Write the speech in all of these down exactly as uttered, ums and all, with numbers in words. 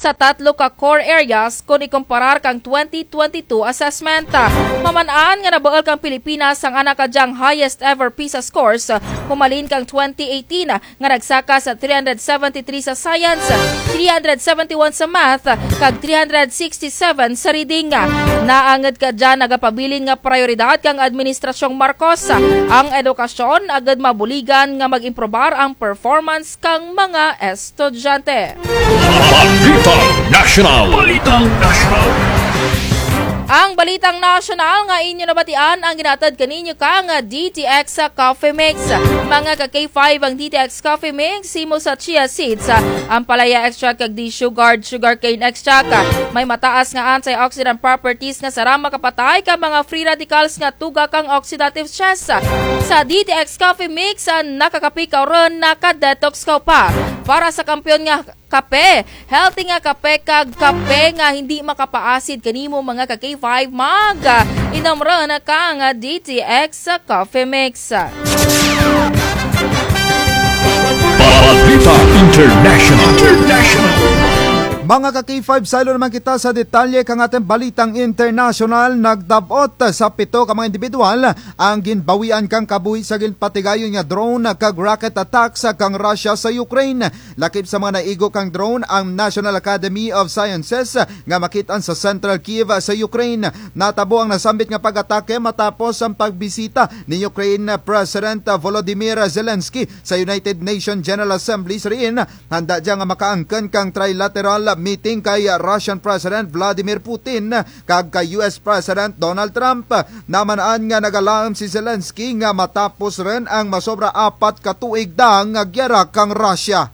sa tatlo ka core areas kung ikumparar kang twenty twenty-two assessment. Mamanaan nga nabaol kang Pilipinas ang anak kadyang highest ever PISA scores humalin kang twenty eighteen nga nagsaka sa three seventy-three sa science, three seventy-one sa math, kag three sixty-seven sa reading. Naangad ka dyan nagapabilin nga prioridad kang Administrasyong Marcos ang edukasyon agad mabuligan nga mag-improbar ang performance kang mga estudyante. Balitang National. Balitang National. Ang Balitang National nga inyo nabatian ang ginatad kaninyo ka nga D T X Coffee Mix. Mga ka K five ang D T X Coffee Mix himo sa chia seeds, ang palaya extract kag D-sugared sugarcane extract. May mataas nga antioxidant properties nga sara makapatay ka mga free radicals nga tuga kang oxidative stress. Sa D T X Coffee Mix nakakapi ka ron naka-detox ka pa. Para sa kampiyon nga kape, healthy nga kape kag kape nga hindi makapaasid kanimo mga ka K five mag inom ron ka nga D T X Coffee Mix. Balita International. International. Mga ka-K five, silo naman kita sa detalye kang ating Balitang International. Nagdabot sa pito ka mga individual ang ginbawian kang kabuhi sa ginpatigayon nga drone kag rocket attacks kang Russia sa Ukraine. Lakip sa mga naigo kang drone ang National Academy of Sciences nga makitaan sa Central Kiev sa Ukraine. Natabo ang nasambit nga pag-atake matapos ang pagbisita ni Ukraine President Volodymyr Zelensky sa United Nations General Assembly sa riin. Handa dyan nga makaangkan kang trilateral meeting kay Russian President Vladimir Putin kag kay U S President Donald Trump. Namanaan nga nagalaom si Zelensky nga matapos rin ang masobra apat ka tuig dang nga gyera kang Russia.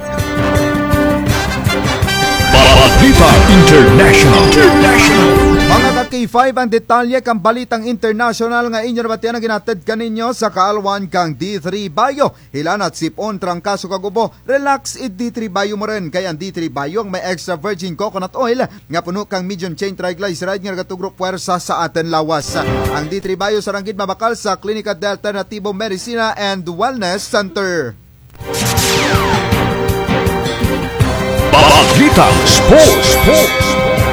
Balita International. International. Mga ka-K five, ang detalye kang Balitang International nga inyo nabatian ang ginatid kaninyo sa kaalwan kang D three Bayo. Hilan at sipon trangkaso kagubo. Relax it D three Bayo mo rin. Kaya ang D three Bayo ang may extra virgin coconut oil nga puno kang medium chain triglyceride nga nagatugro puwersa sa atin lawas. Ang D three Bayo sa ranggid mabakal sa Klinika de Alternativo Medicina and Wellness Center. Balitang Sports. Sports.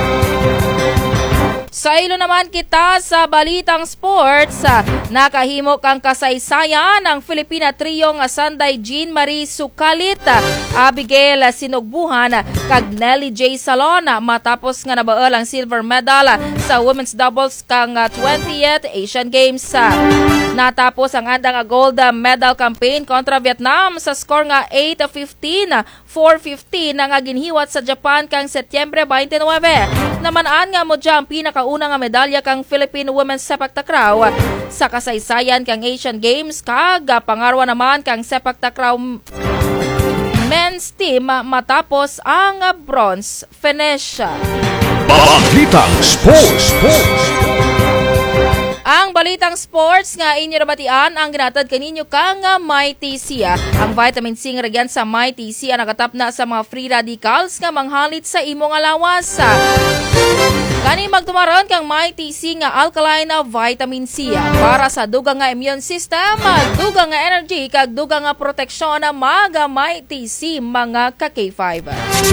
Sa ilo naman kita sa Balitang Sports, nakahimo kang kasaysayan ang Filipina trio nga Sanday Jean Marie Sucalit, Abigail Sinugbuhan kag Nelly J. Salona matapos nga nabaol ang silver medal sa women's doubles kang twentieth Asian Games. Natapos ang andang gold medal campaign kontra Vietnam sa score nga eight fifteen, four fifteen nga ginhiwat sa Japan kang Setyembre twenty-nine. Namanaan nga mo dyan pinakauna nga medalya kang Philippine Women's Sepak Takraw sa kasaysayan kang Asian Games kag pangarwa naman kang Sepak Takraw men's team matapos ang bronze finish. Balitang Sports. Sports. Ang Balitang Sports nga inyo nabatian ang ginatad kaninyo kang Mighty C. Ang vitamin C nga regyan sa Mighty C ang nakatap na sa mga free radicals nga manghalit sa imong alawas. Kani magtumaron kang Mighty C nga alkaline vitamin C para sa dugang nga immune system, dugang nga energy kag dugang nga proteksyon na mga Mighty C mga ka K five.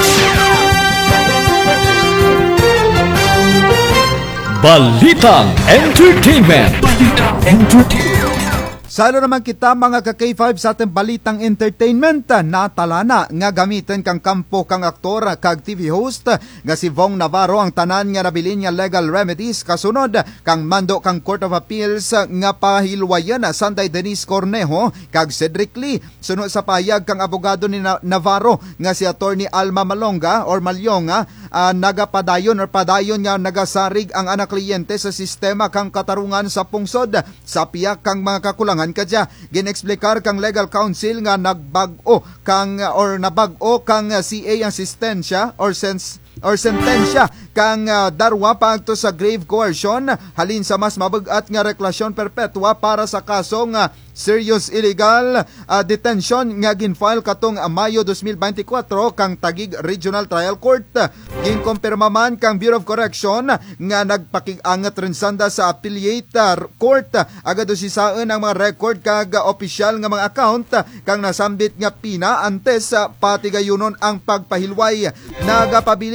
Balitang Entertainment. Balitang Entertainment. Salo naman kita mga ka K five sa ating Balitang Entertainment. Natalana nga gamitin kang kampo kang aktor kag T V host nga si Vong Navarro ang tanan nga nabilin nga legal remedies kasunod kang mando kang Court of Appeals nga pahilwayan Sanday Denise Cornejo kag Cedric Lee. Sunod sa payag kang abogado ni Navarro nga si Attorney Alma Malonga or Malyonga uh, nagapadayon or padayon nga nagasarig ang anak kliyente sa sistema kang katarungan sa pungsod sa piyak kang mga kakulangan kadya. Ginexplikar kang legal counsel nga nagbag-o kang or nabag-o kang C A assistensya or sense or sentensya kang uh, darwa paagto sa grave coercion halin sa mas mabugat nga reklasyon perpetua para sa kasong uh, serious illegal uh, detention nga ginfile katong uh, Mayo twenty twenty-four kang Taguig Regional Trial Court. Ginkompirma man kang Bureau of Correction nga nagpakig-angat rin sanda sa affiliate uh, court agad usisaen ang mga record kag uh, opisyal nga mga account kang nasambit nga pina antes sa uh, patigayunon ang pagpahilway. Nagapabili